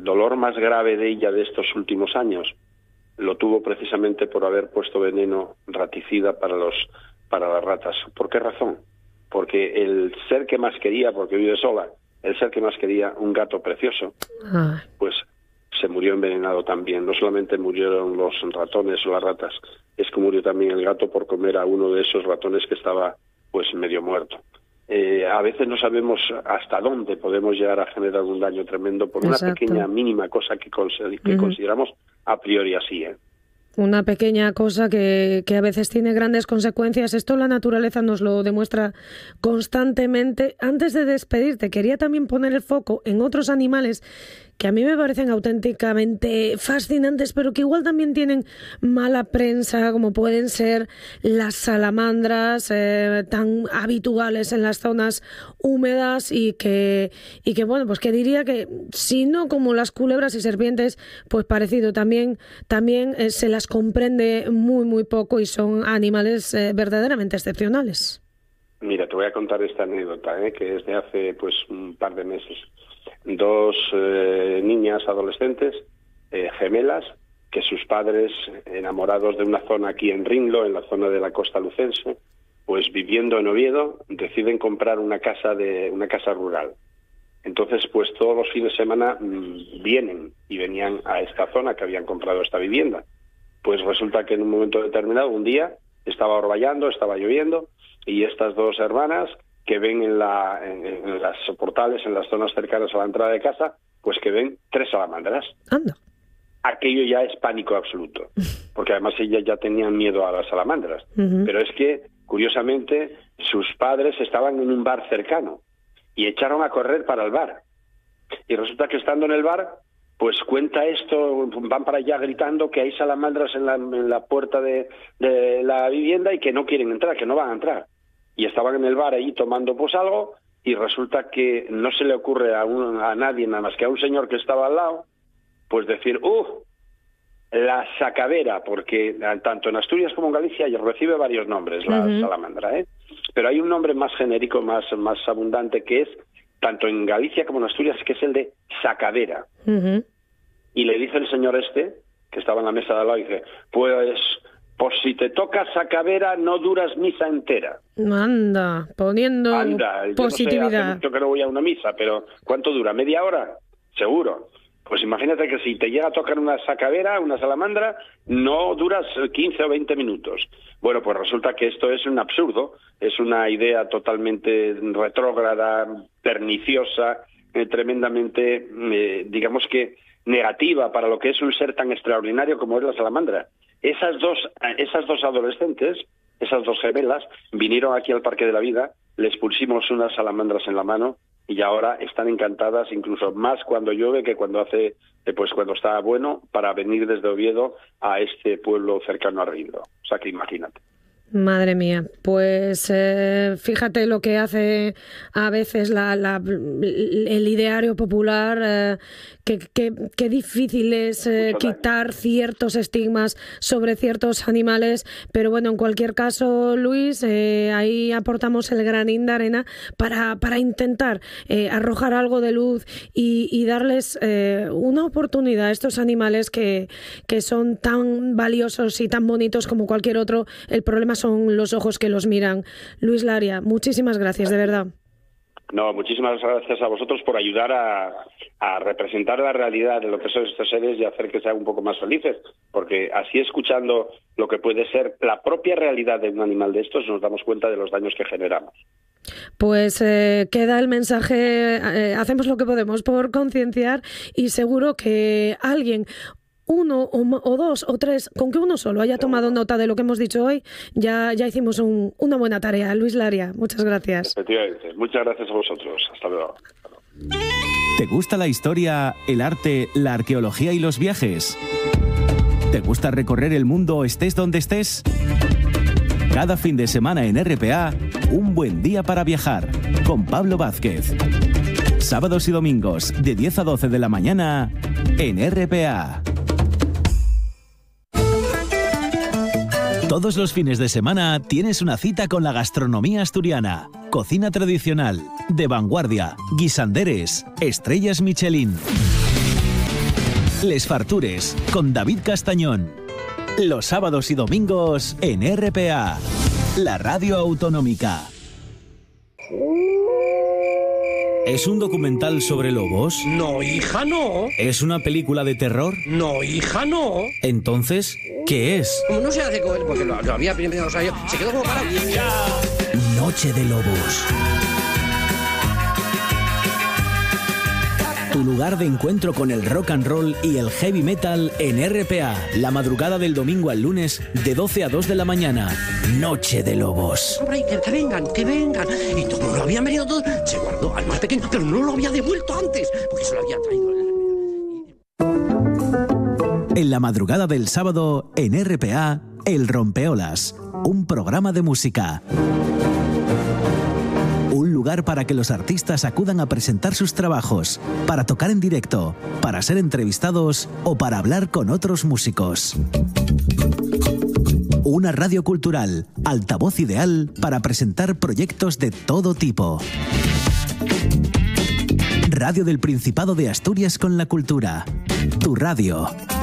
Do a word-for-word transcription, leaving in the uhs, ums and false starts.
dolor más grave de ella de estos últimos años lo tuvo precisamente por haber puesto veneno raticida para los para las ratas. ¿Por qué razón? Porque el ser que más quería, porque vive sola, el ser que más quería, un gato precioso, ah. pues se murió envenenado también. No solamente murieron los ratones o las ratas, es que murió también el gato por comer a uno de esos ratones que estaba pues medio muerto. Eh, a veces no sabemos hasta dónde podemos llegar a generar un daño tremendo por Exacto. una pequeña mínima cosa que, consider- que uh-huh. consideramos a priori así, ¿eh? Una pequeña cosa que, que a veces tiene grandes consecuencias. Esto la naturaleza nos lo demuestra constantemente. Antes de despedirte, quería también poner el foco en otros animales que a mí me parecen auténticamente fascinantes, pero que igual también tienen mala prensa, como pueden ser las salamandras, eh, tan habituales en las zonas húmedas y que, y que, bueno, pues que diría que, si no como las culebras y serpientes, pues parecido también, también eh, se las comprende muy, muy poco y son animales eh, verdaderamente excepcionales. Mira, te voy a contar esta anécdota, ¿eh? que es de hace pues un par de meses. Dos eh, niñas adolescentes, eh, gemelas, que sus padres, enamorados de una zona aquí en Rinlo, en la zona de la costa lucense, pues viviendo en Oviedo, deciden comprar una casa de una casa rural. Entonces, pues todos los fines de semana mmm, vienen y venían a esta zona que habían comprado esta vivienda. Pues resulta que en un momento determinado, un día, estaba orvallando, estaba lloviendo, y estas dos hermanas que ven en, la, en, en las portales, en las zonas cercanas a la entrada de casa, pues que ven tres salamandras. Anda. Aquello ya es pánico absoluto, porque además ellas ya tenían miedo a las salamandras. Uh-huh. Pero es que, curiosamente, sus padres estaban en un bar cercano y echaron a correr para el bar. Y resulta que estando en el bar, pues cuenta esto, van para allá gritando que hay salamandras en la, en la puerta de, de la vivienda y que no quieren entrar, que no van a entrar. Y estaban en el bar ahí tomando pues algo y resulta que no se le ocurre a, un, a nadie nada más que a un señor que estaba al lado pues decir, ¡uh! La sacavera, porque tanto en Asturias como en Galicia recibe varios nombres la uh-huh. salamandra, ¿eh? Pero hay un nombre más genérico, más, más abundante, que es tanto en Galicia como en Asturias, que es el de sacavera. Uh-huh. Y le dice el señor este, que estaba en la mesa de al lado, y dice, pues... Por si te toca sacavera, no duras misa entera. Anda, poniendo Anda, positividad. Yo no sé, hace mucho que no voy a una misa, pero ¿cuánto dura? ¿Media hora? Seguro. Pues imagínate que si te llega a tocar una sacavera, una salamandra, no duras quince o veinte minutos. Bueno, pues resulta que esto es un absurdo, es una idea totalmente retrógrada, perniciosa, eh, tremendamente, eh, digamos que negativa para lo que es un ser tan extraordinario como es la salamandra. Esas dos, esas dos adolescentes, esas dos gemelas, vinieron aquí al Parque de la Vida, les pusimos unas salamandras en la mano y ahora están encantadas, incluso más cuando llueve que cuando hace, pues cuando está bueno, para venir desde Oviedo a este pueblo cercano a Rinlo. O sea que imagínate. Madre mía, pues eh, fíjate lo que hace a veces la, la, el ideario popular, eh, que, que, que difícil es eh, quitar ciertos estigmas sobre ciertos animales, pero bueno, en cualquier caso, Luis, eh, ahí aportamos el granín de arena para, para intentar eh, arrojar algo de luz y, y darles eh, una oportunidad a estos animales que, que son tan valiosos y tan bonitos como cualquier otro. El problema son los ojos que los miran. Luis Laria, muchísimas gracias, de verdad. No, muchísimas gracias a vosotros por ayudar a, a representar la realidad de lo que son estos seres y hacer que sean un poco más felices, porque así, escuchando lo que puede ser la propia realidad de un animal de estos, nos damos cuenta de los daños que generamos. Pues eh, queda el mensaje, eh, hacemos lo que podemos por concienciar y seguro que alguien, uno o, o dos o tres, con que uno solo haya tomado nota de lo que hemos dicho hoy, ya, ya hicimos un, una buena tarea. Luis Laria, muchas gracias. Efectivamente, muchas gracias a vosotros. Hasta luego. ¿Te gusta la historia, el arte, la arqueología y los viajes? ¿Te gusta recorrer el mundo estés donde estés? Cada fin de semana en R P A, un buen día para viajar, con Pablo Vázquez. Sábados y domingos, de diez a doce de la mañana, en R P A. Todos los fines de semana tienes una cita con la gastronomía asturiana. Cocina tradicional, de vanguardia, guisanderes, estrellas Michelin. Les Fartures, con David Castañón. Los sábados y domingos en R P A, la radio autonómica. ¿Es un documental sobre lobos? No, hija, no. ¿Es una película de terror? No, hija, no. Entonces, ¿qué es? Como no se hace con él, porque lo, lo había primero, o sea, yo, se quedó como parado. Noche de Lobos. Tu lugar de encuentro con el rock and roll y el heavy metal en R P A. La madrugada del domingo al lunes de doce a dos de la mañana. Noche de Lobos. Hombre, que, que vengan, que vengan. Y como lo habían venido todo, se guardó al más pequeño, pero no lo había devuelto antes, porque se lo habían traído. En la madrugada del sábado en R P A, El Rompeolas. Un programa de música. Un lugar para que los artistas acudan a presentar sus trabajos, para tocar en directo, para ser entrevistados o para hablar con otros músicos. Una radio cultural, altavoz ideal para presentar proyectos de todo tipo. Radio del Principado de Asturias con la cultura. Tu radio.